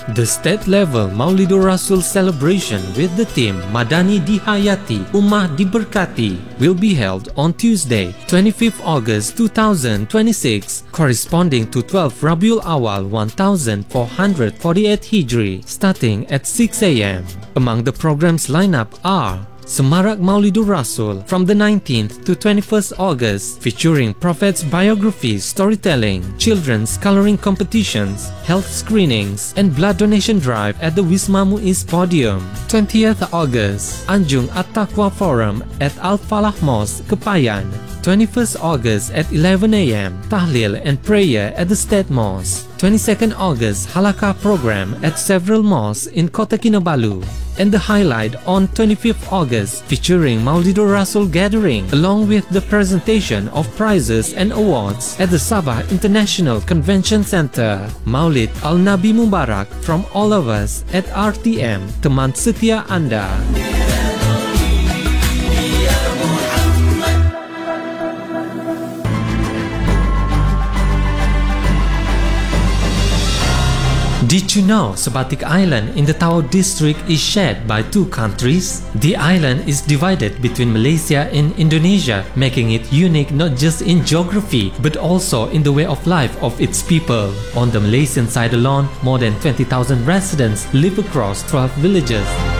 The state-level Maulidur Rasul celebration with the theme Madani Dihayati, Ummah Diberkati will be held on Tuesday, 25th August 2026, corresponding to 12 Rabiul Awal 1448 Hijri, starting at 6 a.m. Among the program's lineup are Semarak Maulidur Rasul from the 19th to 21st August, featuring Prophet's biographies, storytelling, children's coloring competitions, health screenings, and blood donation drive at the Wisma Muiz Podium. 20th August, Anjung At-Taqwa Forum at Al-Falah Mosque, Kepayan. 21st August at 11 a.m. Tahlil and prayer at the State Mosque. 22nd August Halakah program at several mosques in Kota Kinabalu. And the highlight on 25th August featuring Maulidur Rasul gathering along with the presentation of prizes and awards at the Sabah International Convention Center. Maulid Al-Nabi Mubarak from all of us at RTM, teman setia Anda. Did you know Sebatik Island in the Tawau district is shared by two countries? The island is divided between Malaysia and Indonesia, making it unique not just in geography but also in the way of life of its people. On the Malaysian side alone, more than 20,000 residents live across 12 villages.